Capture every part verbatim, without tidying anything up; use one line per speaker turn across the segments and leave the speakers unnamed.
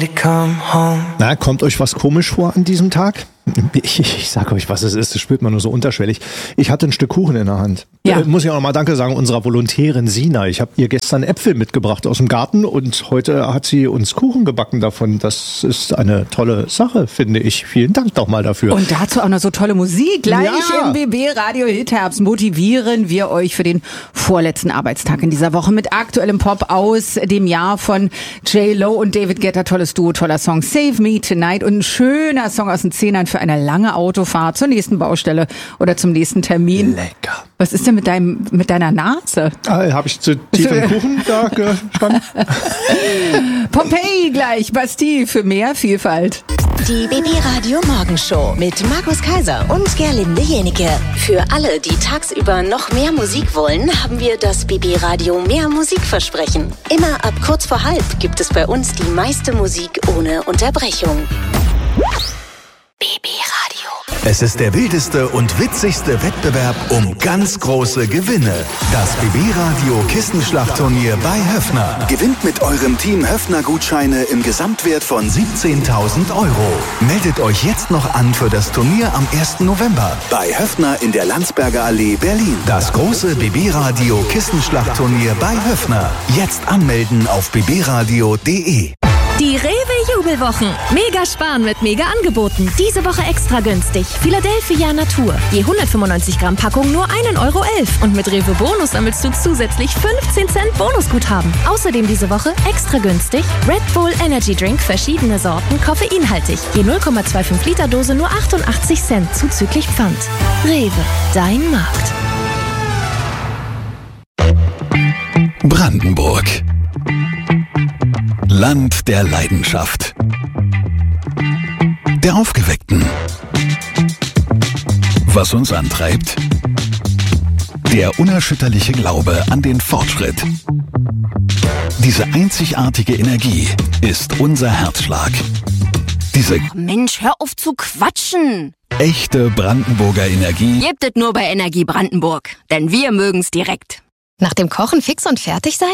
Na, kommt euch was komisch vor an diesem Tag? Ich, ich sage euch, was es ist, das spürt man nur so unterschwellig. Ich hatte ein Stück Kuchen in der Hand.
Ja.
Äh, muss ich auch nochmal Danke sagen unserer Volontärin Sina. Ich habe ihr gestern Äpfel mitgebracht aus dem Garten und heute hat sie uns Kuchen gebacken davon. Das ist eine tolle Sache, finde ich. Vielen Dank doch mal dafür.
Und dazu auch noch so tolle Musik. Gleich
Ja.
im B B Radio Hitherbst motivieren wir euch für den vorletzten Arbeitstag in dieser Woche mit aktuellem Pop aus dem Jahr von J-Lo und David Guetta. Tolles Duo, toller Song Save Me Tonight und ein schöner Song aus den Zehnern für eine lange Autofahrt zur nächsten Baustelle oder zum nächsten Termin.
Lecker.
Was ist denn mit deinem mit deiner Nase?
Ah, habe ich zu tief im Kuchen da gestanden?
Pompeii gleich, Bastille für mehr Vielfalt.
Die B B Radio Morgenshow mit Markus Kaiser und Gerlinde Jenike. Für alle, die tagsüber noch mehr Musik wollen, haben wir das B B Radio Mehr Musikversprechen. Immer ab kurz vor halb gibt es bei uns die meiste Musik ohne Unterbrechung. B B Radio.
Es ist der wildeste und witzigste Wettbewerb um ganz große Gewinne. Das B B-Radio Kissenschlachtturnier bei Höffner. Gewinnt mit eurem Team Höffner-Gutscheine im Gesamtwert von siebzehntausend Euro. Meldet euch jetzt noch an für das Turnier am ersten November bei Höffner in der Landsberger Allee, Berlin. Das große B B-Radio Kissenschlachtturnier bei Höffner. Jetzt anmelden auf b b radio punkt d e.
Die Rewe-Jubelwochen. Mega sparen mit Mega-Angeboten. Diese Woche extra günstig. Philadelphia Natur. Je hundertfünfundneunzig Gramm Packung nur ein Euro elf. Und mit Rewe Bonus sammelst du zusätzlich fünfzehn Cent Bonusguthaben. Außerdem diese Woche extra günstig Red Bull Energy Drink, verschiedene Sorten, koffeinhaltig. Je null Komma fünfundzwanzig Liter Dose nur achtundachtzig Cent zuzüglich Pfand. Rewe, dein Markt.
Brandenburg. Land der Leidenschaft. Der Aufgeweckten. Was uns antreibt? Der unerschütterliche Glaube an den Fortschritt. Diese einzigartige Energie ist unser Herzschlag. Diese
Mensch, hör auf zu quatschen.
echte Brandenburger Energie
Gebt es nur bei Energie Brandenburg, denn wir mögen's direkt.
Nach dem Kochen fix und fertig sein?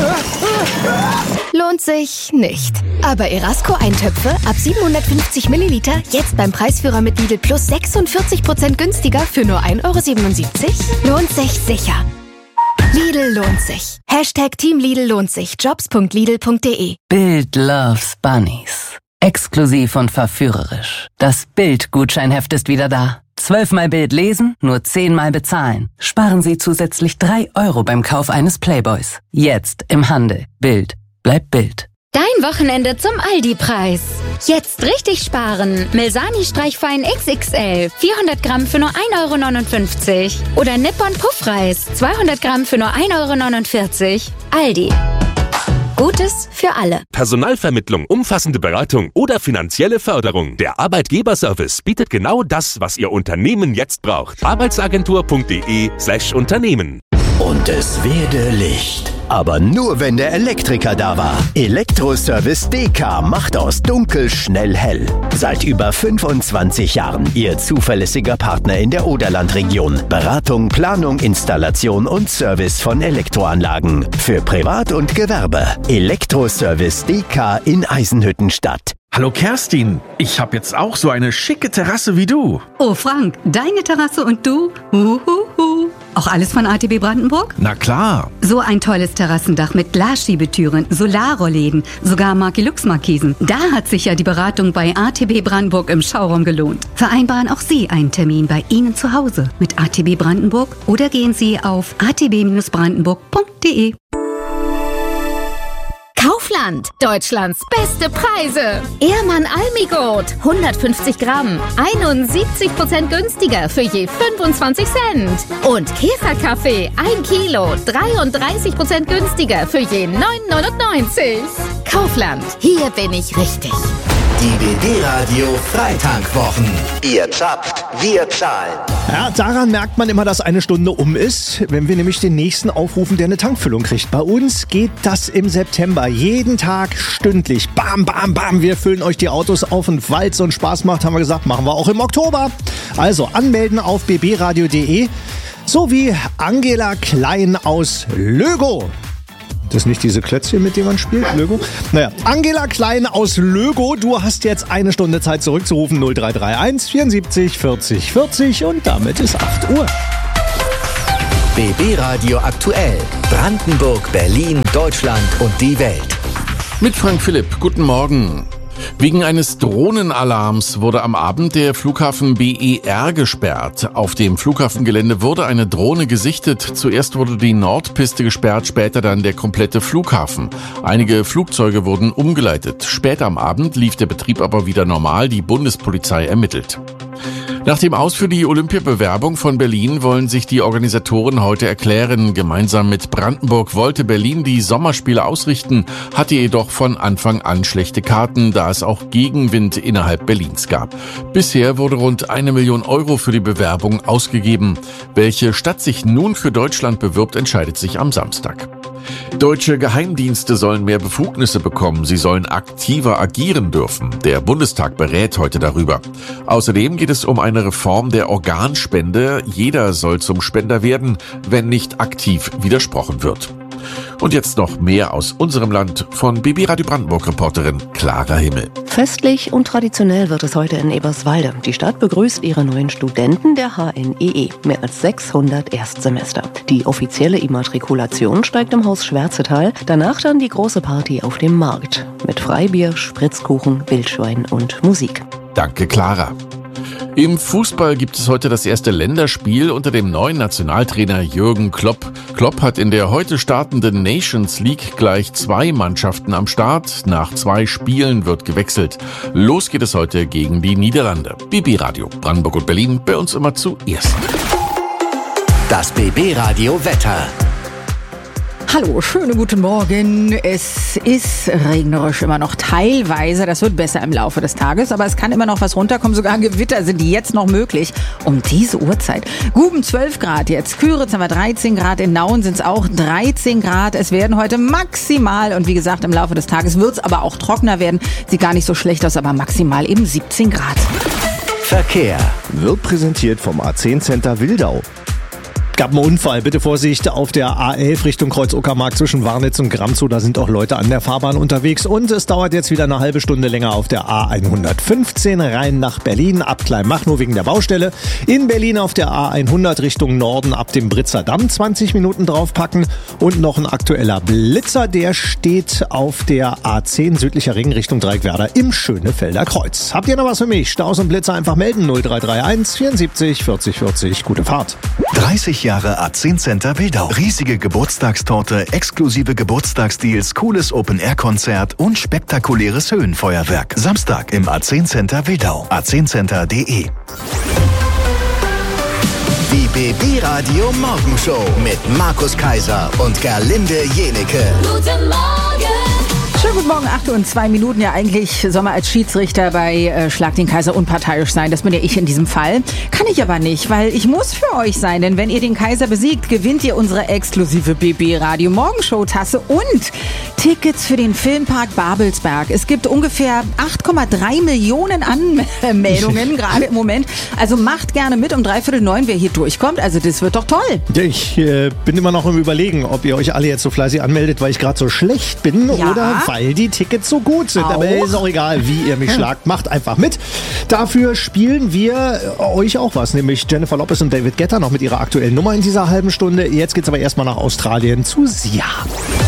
Lohnt sich nicht. Aber Erasco-Eintöpfe ab siebenhundertfünfzig Milliliter jetzt beim Preisführer mit Lidl Plus sechsundvierzig Prozent günstiger für nur ein Euro siebenundsiebzig? Lohnt sich sicher. Lidl lohnt sich. Hashtag Team Lidl lohnt sich. jobs punkt lidl punkt de.
Bild loves Bunnies. Exklusiv und verführerisch. Das Bild-Gutscheinheft ist wieder da. Zwölfmal Bild lesen, nur zehnmal bezahlen. Sparen Sie zusätzlich drei Euro beim Kauf eines Playboys. Jetzt im Handel. Bild. Bleibt Bild.
Dein Wochenende zum Aldi-Preis. Jetzt richtig sparen. Milsani Streichfein X X L. vierhundert Gramm für nur ein Euro neunundfünfzig. Oder Nippon Puffreis. zweihundert Gramm für nur ein Euro neunundvierzig. Aldi. Gutes für alle.
Personalvermittlung, umfassende Beratung oder finanzielle Förderung. Der Arbeitgeberservice bietet genau das, was Ihr Unternehmen jetzt braucht. arbeitsagentur punkt de slash Unternehmen.
Und es werde Licht. Aber nur, wenn der Elektriker da war. Elektroservice D K macht aus dunkel schnell hell. Seit über fünfundzwanzig Jahren Ihr zuverlässiger Partner in der Oderlandregion. Beratung, Planung, Installation und Service von Elektroanlagen. Für Privat und Gewerbe. Elektroservice D K in Eisenhüttenstadt.
Hallo Kerstin, ich habe jetzt auch so eine schicke Terrasse wie du.
Oh Frank, deine Terrasse und du? Huhuhu. Auch alles von A T B Brandenburg?
Na klar.
So ein tolles Terrassendach mit Glasschiebetüren, Solarrollläden, sogar Marki-Lux-Markisen. Da hat sich ja die Beratung bei A T B Brandenburg im Schauraum gelohnt. Vereinbaren auch Sie einen Termin bei Ihnen zu Hause mit A T B Brandenburg oder gehen Sie auf a t b brandenburg punkt de.
Kaufland. Deutschlands beste Preise. Ehrmann Almigold. hundertfünfzig Gramm. einundsiebzig Prozent günstiger für je fünfundzwanzig Cent. Und Käferkaffee. ein Kilo. dreiunddreißig Prozent günstiger für je neun neunundneunzig. Kaufland. Hier bin ich richtig.
Die B B-Radio Freitankwwochen. Ihr zappt, wir zahlen.
Ja, daran merkt man immer, dass eine Stunde um ist, wenn wir nämlich den nächsten aufrufen, der eine Tankfüllung kriegt. Bei uns geht das im September. Jeden Tag stündlich. Bam, bam, bam. Wir füllen euch die Autos auf und weil es so einen Spaß macht, haben wir gesagt, machen wir auch im Oktober. Also anmelden auf b b radio punkt de. So wie Angela Klein aus Lögow. Das ist nicht diese Klötzchen, mit denen man spielt, Lögo? Naja, Angela Klein aus Lögo, du hast jetzt eine Stunde Zeit zurückzurufen, null drei drei eins vierundsiebzig vierzig vierzig und damit ist acht Uhr.
B B Radio aktuell. Brandenburg, Berlin, Deutschland und die Welt.
Mit Frank Philipp, guten Morgen. Wegen eines Drohnenalarms wurde am Abend der Flughafen B E R gesperrt. Auf dem Flughafengelände wurde eine Drohne gesichtet. Zuerst wurde die Nordpiste gesperrt, später dann der komplette Flughafen. Einige Flugzeuge wurden umgeleitet. Später am Abend lief der Betrieb aber wieder normal. Die Bundespolizei ermittelt. Nach dem Aus für die Olympiabewerbung von Berlin wollen sich die Organisatoren heute erklären. Gemeinsam mit Brandenburg wollte Berlin die Sommerspiele ausrichten, hatte jedoch von Anfang an schlechte Karten, da es auch Gegenwind innerhalb Berlins gab. Bisher wurde rund eine Million Euro für die Bewerbung ausgegeben. Welche Stadt sich nun für Deutschland bewirbt, entscheidet sich am Samstag. Deutsche Geheimdienste sollen mehr Befugnisse bekommen. Sie sollen aktiver agieren dürfen. Der Bundestag berät heute darüber. Außerdem geht es um eine Reform der Organspende. Jeder soll zum Spender werden, wenn nicht aktiv widersprochen wird. Und jetzt noch mehr aus unserem Land von B B Radio Brandenburg-Reporterin Clara Himmel.
Festlich und traditionell wird es heute in Eberswalde. Die Stadt begrüßt ihre neuen Studenten der H N E E. Mehr als sechshundert Erstsemester. Die offizielle Immatrikulation steigt im Haus Schwärzetal. Danach dann die große Party auf dem Markt. Mit Freibier, Spritzkuchen, Wildschwein und Musik.
Danke, Clara. Im Fußball gibt es heute das erste Länderspiel unter dem neuen Nationaltrainer Jürgen Klopp. Klopp hat in der heute startenden Nations League gleich zwei Mannschaften am Start. Nach zwei Spielen wird gewechselt. Los geht es heute gegen die Niederlande. B B Radio Brandenburg und Berlin, bei uns immer zuerst.
Das B B Radio Wetter.
Hallo, schönen guten Morgen. Es ist regnerisch immer noch teilweise. Das wird besser im Laufe des Tages, aber es kann immer noch was runterkommen. Sogar Gewitter sind jetzt noch möglich um diese Uhrzeit. Guben zwölf Grad jetzt. Küritz haben wir dreizehn Grad. In Nauen sind es auch dreizehn Grad. Es werden heute maximal, und wie gesagt, im Laufe des Tages wird es aber auch trockener werden. Sieht gar nicht so schlecht aus, aber maximal eben siebzehn Grad.
Verkehr
wird präsentiert vom A zehn Center Wildau. Gab einen Unfall, bitte Vorsicht auf der A elf Richtung Kreuz-Uckermark zwischen Warnitz und Gramzow, da sind auch Leute an der Fahrbahn unterwegs und es dauert jetzt wieder eine halbe Stunde länger auf der A hundertfünfzehn rein nach Berlin, ab Kleinmachnow wegen der Baustelle. In Berlin auf der A hundert Richtung Norden ab dem Britzer Damm zwanzig Minuten draufpacken und noch ein aktueller Blitzer, der steht auf der A zehn südlicher Ring Richtung Dreieckwerder im Schönefelder Kreuz. Habt ihr noch was für mich? Staus und Blitzer einfach melden, null drei drei eins vierundsiebzig vierzig vierzig. Gute Fahrt.
dreißig Jahre A zehn Center Wildau. Riesige Geburtstagstorte, exklusive Geburtstagsdeals, cooles Open-Air-Konzert und spektakuläres Höhenfeuerwerk. Samstag im A zehn Center Wildau. a zehn center punkt de.
Die B B Radio Morgenshow mit Markus Kaiser und Gerlinde Jenike.
Guten Morgen! Schönen guten Morgen, acht Uhr und zwei Minuten. Ja, eigentlich soll man als Schiedsrichter bei äh, Schlag den Kaiser unparteiisch sein. Das bin ja ich in diesem Fall. Kann ich aber nicht, weil ich muss für euch sein. Denn wenn ihr den Kaiser besiegt, gewinnt ihr unsere exklusive B B Radio Morgenshow Tasse und Tickets für den Filmpark Babelsberg. Es gibt ungefähr acht Komma drei Millionen Anmeldungen gerade im Moment. Also macht gerne mit um dreiviertel neun, wer hier durchkommt. Also das wird doch toll.
Ich äh, bin immer noch im Überlegen, ob ihr euch alle jetzt so fleißig anmeldet, weil ich gerade so schlecht bin
Ja.
oder weil die Tickets so gut sind.
Auch.
Aber ist auch egal, wie ihr mich schlagt. Macht einfach mit. Dafür spielen wir euch auch was, nämlich Jennifer Lopez und David Guetta noch mit ihrer aktuellen Nummer in dieser halben Stunde. Jetzt geht's aber erstmal nach Australien zu Sia.